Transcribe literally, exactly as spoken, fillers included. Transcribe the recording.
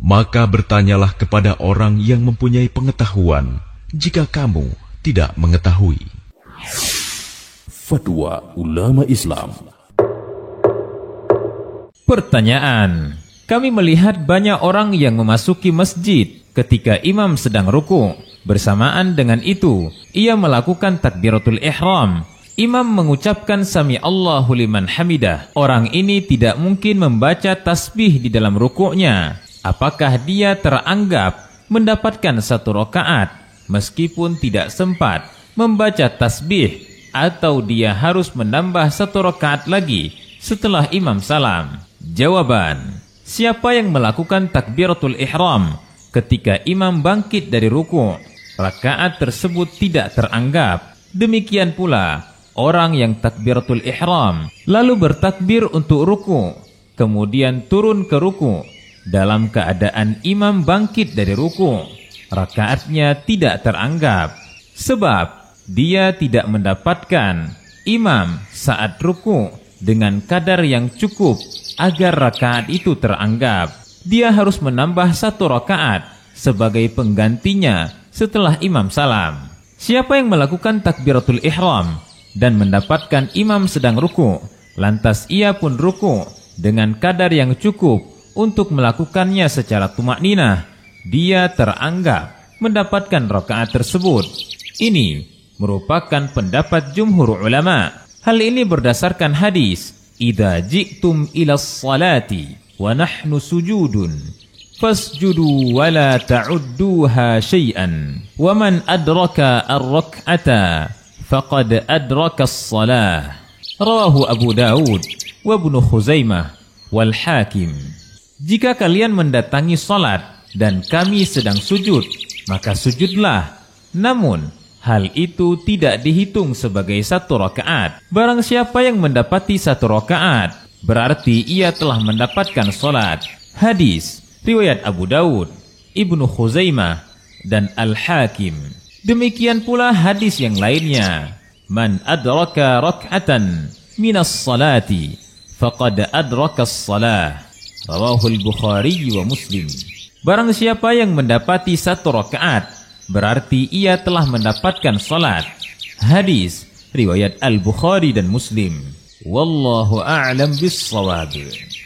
Maka bertanyalah kepada orang yang mempunyai pengetahuan jika kamu tidak mengetahui. Fatwa ulama Islam. Pertanyaan: kami melihat banyak orang yang memasuki masjid ketika imam sedang ruku. Bersamaan dengan itu, ia melakukan takbiratul ihram. Imam mengucapkan sami Allahu liman hamidah. Orang ini tidak mungkin membaca tasbih di dalam rukuknya. Apakah dia teranggap mendapatkan satu rakaat meskipun tidak sempat membaca tasbih, atau dia harus menambah satu rakaat lagi setelah imam salam? Jawaban: siapa yang melakukan takbiratul ihram ketika imam bangkit dari ruku', rakaat tersebut tidak teranggap. Demikian pula orang yang takbiratul ihram lalu bertakbir untuk ruku', kemudian turun ke ruku' dalam keadaan imam bangkit dari ruku', rakaatnya tidak teranggap, sebab dia tidak mendapatkan imam saat ruku' dengan kadar yang cukup agar rakaat itu teranggap. Dia harus menambah satu rakaat sebagai penggantinya setelah imam salam. Siapa yang melakukan takbiratul ihram dan mendapatkan imam sedang ruku', lantas ia pun ruku' dengan kadar yang cukup untuk melakukannya secara tumakninah, dia teranggap mendapatkan rakaat tersebut. Ini merupakan pendapat jumhur ulama. Hal ini berdasarkan hadis, "Idza ji'tum ila sholati wa nahnu sujudun fasjudu wa la ta'udduha syai'an wa man adraka ar-rak'ata faqad adraka as-shalah." Rawahu Abu Daud wa Ibnu Khuzaimah wal Hakim. Jika kalian mendatangi salat dan kami sedang sujud, maka sujudlah. Namun hal itu tidak dihitung sebagai satu rakaat. Barang siapa yang mendapati satu rakaat, berarti ia telah mendapatkan salat. Hadis riwayat Abu Daud, Ibnu Khuzaimah, dan Al-Hakim. Demikian pula hadis yang lainnya, "Man adraka rak'atan minas salati faqad adraka as-salah." Rawahul Bukhari wa Muslim. Barang siapa yang mendapati satu rakaat, berarti ia telah mendapatkan salat. Hadis riwayat Al-Bukhari dan Muslim. Wallahu a'lam bis-shawab.